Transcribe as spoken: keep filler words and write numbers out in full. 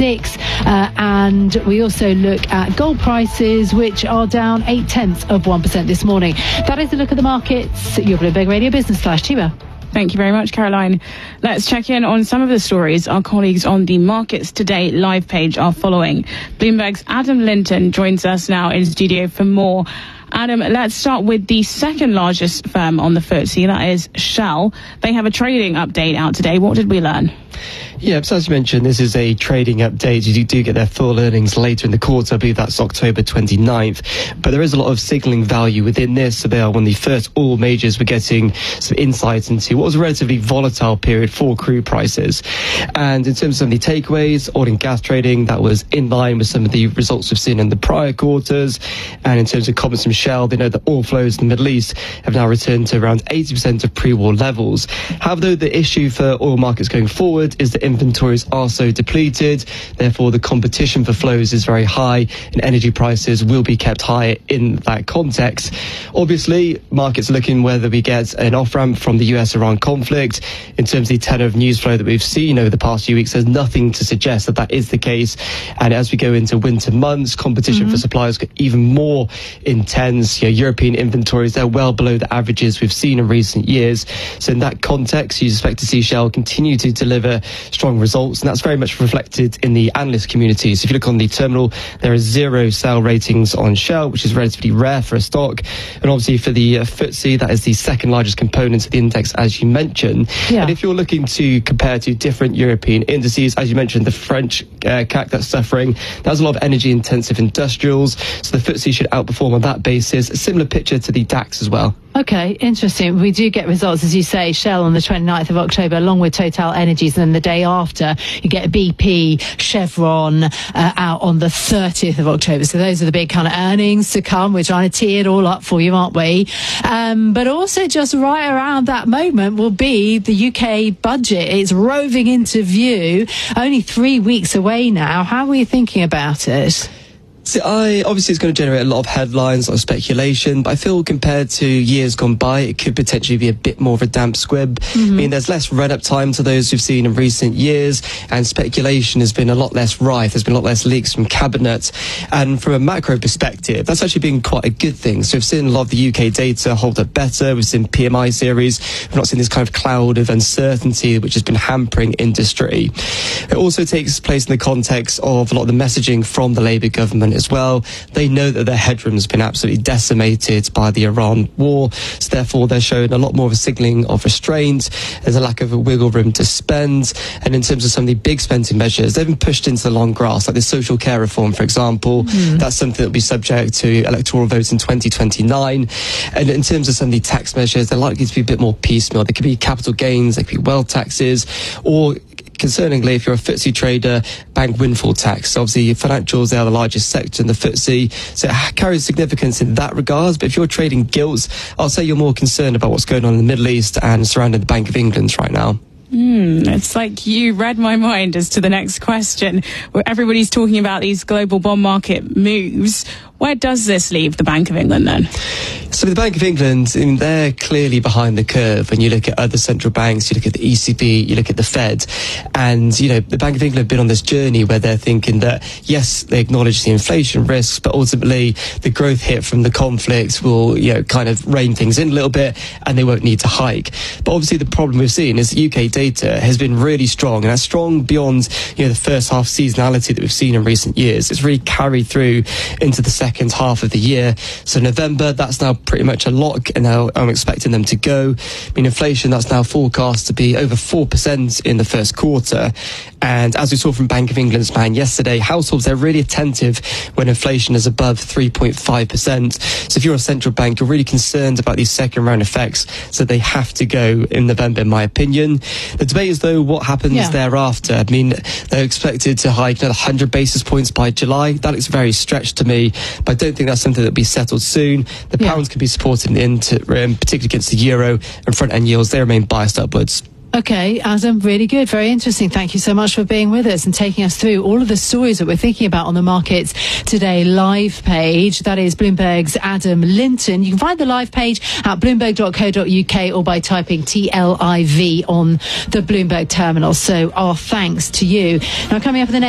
Six, uh, and we also look at gold prices, which are down eight tenths of one percent this morning. That is a look at the markets. Your Bloomberg Radio Business Flash. Chiba. Thank you very much, Caroline. Let's check in on some of the stories our colleagues on the Markets Today live page are following. Bloomberg's Adam Linton joins us now in studio for more. Adam, let's start with the second largest firm on the F T S E, that is Shell. They have a trading update out today. What did we learn? Yeah, so as you mentioned, this is a trading update. You do get their full earnings later in the quarter. I believe that's October twenty-ninth. But there is a lot of signalling value within this. So they are one of the first oil majors we're getting some insights into what was a relatively volatile period for crude prices. And in terms of some of the takeaways, oil and gas trading, that was in line with some of the results we've seen in the prior quarters. And in terms of comments from Shell, they know that oil flows in the Middle East have now returned to around eighty percent of pre-war levels. However, the issue for oil markets going forward is that inventories are so depleted. Therefore, the competition for flows is very high and energy prices will be kept high in that context. Obviously, markets are looking whether we get an off-ramp from the U S Iran conflict. In terms of the tenor of news flow that we've seen over the past few weeks, there's nothing to suggest that that is the case. And as we go into winter months, competition mm-hmm. for suppliers get even more intense. You know, European inventories, they're well below the averages we've seen in recent years. So in that context, you expect to see Shell continue to deliver strong results, and that's very much reflected in the analyst community. So if you look on the terminal, there are zero sell ratings on Shell, which is relatively rare for a stock. And obviously for the uh, F T S E, that is the second largest component of the index, as you mentioned. Yeah. And if you're looking to compare to different European indices, as you mentioned, the French uh, C A C that's suffering, there's a lot of energy intensive industrials, so the F T S E should outperform on that basis. A similar picture to the DAX as well. Okay, interesting. We do get results, as you say, Shell on the twenty-ninth of October, along with Total Energies, and then the day after you get B P, Chevron uh, out on the thirtieth of October. So those are the big kind of earnings to come. We're trying to tee it all up for you, aren't we? Um, but also just right around that moment will be the U K budget. It's roving into view, only three weeks away now. How are you thinking about it? So I, obviously it's going to generate a lot of headlines, a lot of speculation, but I feel compared to years gone by, it could potentially be a bit more of a damp squib. Mm-hmm. I mean, there's less run-up time to those we've seen in recent years, and speculation has been a lot less rife. There's been a lot less leaks from Cabinet. And from a macro perspective, that's actually been quite a good thing. So we've seen a lot of the U K data hold up better. We've seen P M I series. We've not seen this kind of cloud of uncertainty, which has been hampering industry. It also takes place in the context of a lot of the messaging from the Labour government as well. They know that their headroom has been absolutely decimated by the Iran war, so therefore they're showing a lot more of a signalling of restraint. There's a lack of a wiggle room to spend, and in terms of some of the big spending measures, they've been pushed into the long grass, like the social care reform, for example. Mm. That's something that will be subject to electoral votes in twenty twenty-nine. And in terms of some of the tax measures, they're likely to be a bit more piecemeal. There could be capital gains, there could be wealth taxes, or concerningly, if you're a F T S E trader, bank windfall tax. So obviously, financials, they are the largest sector in the F T S E, so it carries significance in that regards. But if you're trading gilts, I'll say you're more concerned about what's going on in the Middle East and surrounding the Bank of England right now. Mm, it's like you read my mind as to the next question, where everybody's talking about these global bond market moves. Where does this leave the Bank of England then? So the Bank of England, I mean, they're clearly behind the curve. When you look at other central banks, you look at the E C B, you look at the Fed, and, you know, the Bank of England have been on this journey where they're thinking that, yes, they acknowledge the inflation risks, but ultimately the growth hit from the conflict will, you know, kind of rein things in a little bit, and they won't need to hike. But obviously the problem we've seen is that U K data has been really strong, and that's strong beyond, you know, the first half seasonality that we've seen in recent years. It's really carried through into the second second half of the year. So November, that's now pretty much a lock, and now I'm expecting them to go. I mean, inflation, that's now forecast to be over four percent in the first quarter. And as we saw from Bank of England's man yesterday, households, they're really attentive when inflation is above three point five percent. So if you're a central bank, you're really concerned about these second round effects. So they have to go in November, in my opinion. The debate is, though, what happens yeah. thereafter. I mean, they're expected to hike another one hundred basis points by July. That looks very stretched to me, but I don't think that's something that will be settled soon. The yeah. pounds can be supported in the interim, particularly against the euro, and front end yields, they remain biased upwards. Okay, Adam, really good. Very interesting. Thank you so much for being with us and taking us through all of the stories that we're thinking about on the Markets Today live page. That is Bloomberg's Adam Linton. You can find the live page at bloomberg dot co dot uk or by typing T L I V on the Bloomberg terminal. So our thanks to you. Now, coming up in the next